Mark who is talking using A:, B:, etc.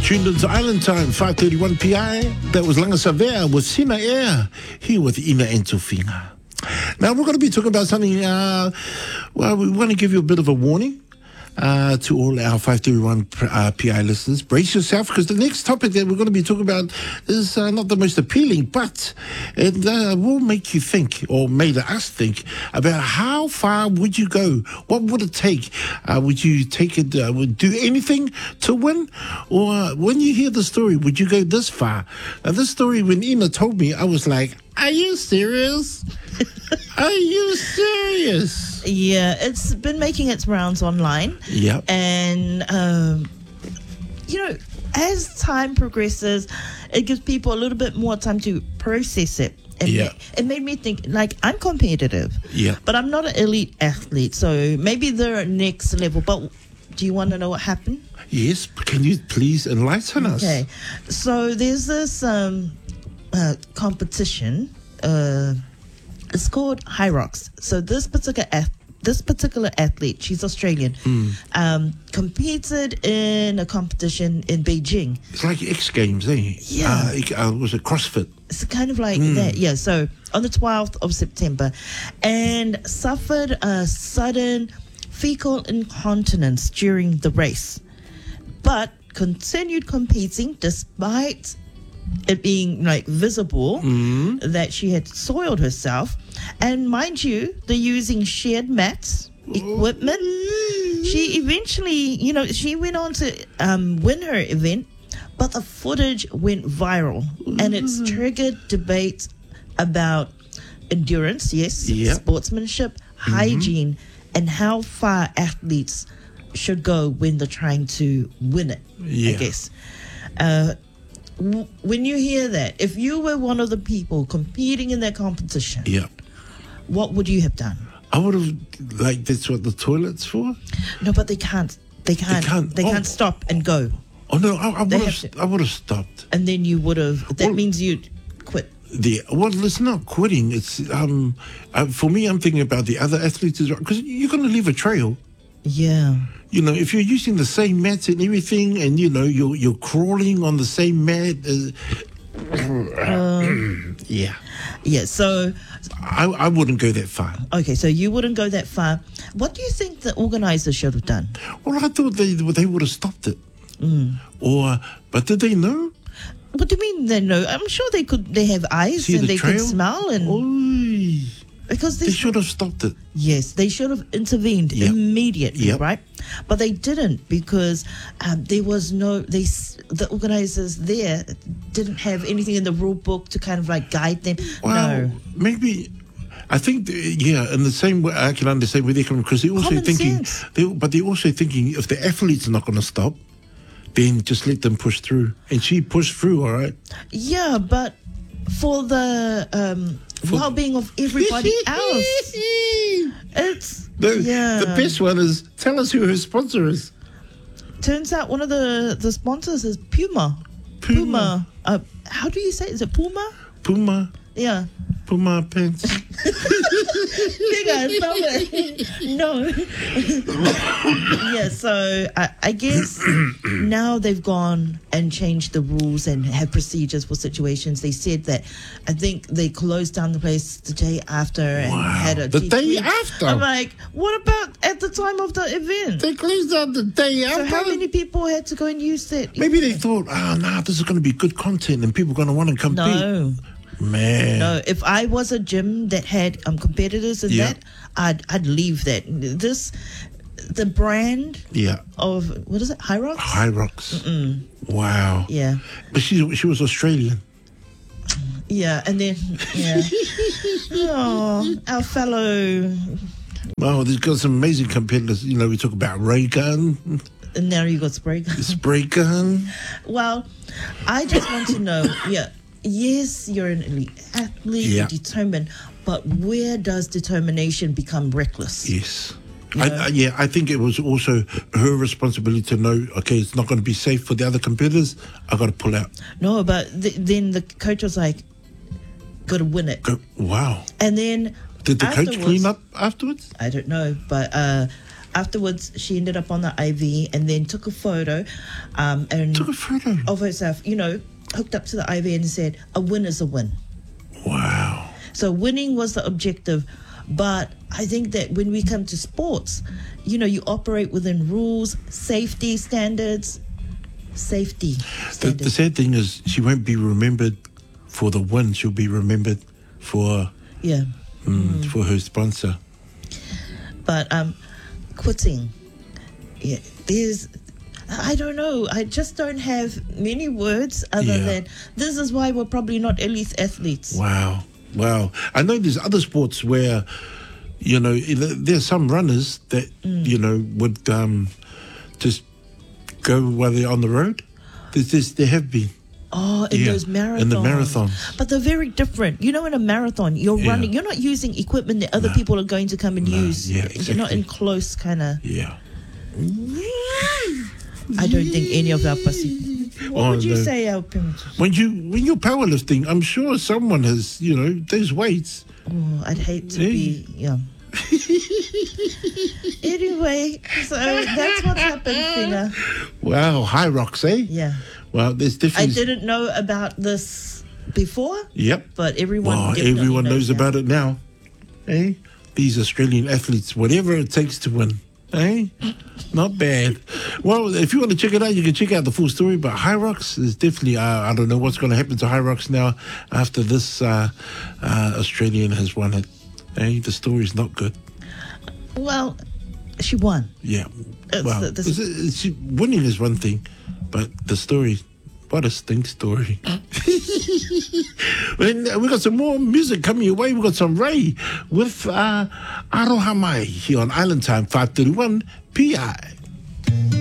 A: Tuned into Island Time, 5:31 PI. That was Langa Savea with Sina Air, here with Ina Entofinga. Now, we're going to be talking about something, well, we want to give you a bit of a warning to all our 531 PI listeners. Brace yourself, because the next topic that we're going to be talking about is not the most appealing, but it will make you think, or made us think, about how far would you go? What would it take? Would you take it, would do anything to win? Or when you hear the story, would you go this far? Now, this story, when Ina told me, I was like, are you serious? Are you serious?
B: Yeah, it's been making its rounds online.
A: Yep.
B: And, as time progresses, it gives people a little bit more time to process it. And it made me think, like, I'm competitive.
A: Yeah.
B: But I'm not an elite athlete, so maybe they're next level. But do you want to know what happened?
A: Yes, can you please enlighten us?
B: Okay. So there's this competition. It's called High Rocks. So this particular athlete, she's Australian, competed in a competition in Beijing.
A: It's like X Games, eh?
B: Yeah.
A: Was it CrossFit?
B: It's kind of like that, yeah. So on the 12th of September, and suffered a sudden fecal incontinence during the race, but continued competing despite it being like visible that she had soiled herself. And mind you, they're using shared mats, equipment. She eventually, she went on to win her event, but the footage went viral and it's triggered debate about endurance, sportsmanship, hygiene, and how far athletes should go when they're trying to win it, I guess. When you hear that, if you were one of the people competing in that competition, what would you have done?
A: I would have, that's what the toilet's for?
B: No, but they can't. They can't stop and go.
A: Oh, no, I would have stopped.
B: And then you would have, that means you'd quit.
A: Well, it's not quitting. It's, for me, I'm thinking about the other athletes as well, because you're going to leave a trail.
B: Yeah.
A: If you're using the same mats and everything, and you're crawling on the same mat,
B: yeah. So
A: I wouldn't go that far.
B: Okay, so you wouldn't go that far. What do you think the organisers should have done?
A: Well, I thought they would have stopped it. But did they know?
B: What do you mean they know? I'm sure they could. They have eyes and they could smell and. Because
A: they should have stopped it.
B: Yes, they should have intervened immediately, right? But they didn't, because there was the organisers there didn't have anything in the rule book to kind of like guide them.
A: Well, maybe, I think, in the same way, I can understand where they're coming, because they're also they're also thinking, if the athlete's not going to stop, then just let them push through. And she pushed through, all right?
B: Yeah, but for the well-being of everybody else.
A: The best one is, tell us who her sponsor is.
B: Turns out one of the sponsors is Puma. Puma. How do you say it? Is it Puma?
A: Puma.
B: Yeah.
A: Puma pants.
B: No. Yeah, so I guess now they've gone and changed the rules and have procedures for situations. They said that, I think they closed down the place the day after and had a...
A: The day after?
B: I'm like, what about at the time of the event?
A: They closed down the day after?
B: So how many people had to go and use that?
A: Maybe they thought, this is going to be good content and people are going to want to compete.
B: No.
A: Man.
B: No, if I was a gym that had competitors in that, I'd leave that. The brand of, what is it, High Rocks?
A: High Rocks. Wow.
B: Yeah.
A: But she was Australian.
B: Yeah, and then, our fellow...
A: Well, there's got some amazing competitors. We talk about ray gun.
B: And now you got spray gun.
A: Spray gun.
B: Well, I just want to know, yes, you're an elite athlete, you're determined, but where does determination become reckless?
A: Yes. I think it was also her responsibility to know, okay, it's not going to be safe for the other competitors, I got to pull out.
B: No, but then the coach was like, got to win it.
A: Wow.
B: And then
A: did the coach clean up afterwards?
B: I don't know, but afterwards, she ended up on the IV and then took a photo, and
A: Took a photo.
B: of herself, hooked up to the IV and said, "A win is a win."
A: Wow.
B: So winning was the objective. But I think that when we come to sports, you operate within rules, safety standards.
A: The sad thing is she won't be remembered for the win. She'll be remembered for for her sponsor.
B: But quitting, I don't know. I just don't have many words other than this is why we're probably not elite athletes.
A: Wow. I know there's other sports where, there's some runners that, would just go while they're on the road. There have been.
B: Oh, in those marathons.
A: In the marathons.
B: But they're very different. In a marathon, you're running. You're not using equipment that other people are going to come and use.
A: Yeah, exactly.
B: You're not in close kind of...
A: Yeah.
B: I don't think any of our pussy... What would you say, our parents?
A: When you're powerlifting, I'm sure someone has, those weights.
B: Oh, I'd hate to be... Yeah. Anyway, so that's what's happened, Finger.
A: Wow, high rocks, eh?
B: Yeah.
A: Well, there's definitely...
B: I didn't know about this before.
A: Yep.
B: But everyone
A: knows about it now. Eh? These Australian athletes, whatever it takes to win. Eh? Not bad. Well, if you want to check it out, you can check out the full story. But High Rocks is definitely... I don't know what's going to happen to High Rocks now after this Australian has won it. Eh? The story's not good.
B: Well, she won.
A: Yeah. Winning is one thing, but the story, what a stink story. And we got some more music coming your way. We got some Ray with Aroha Mai here on Island Time 531 PI.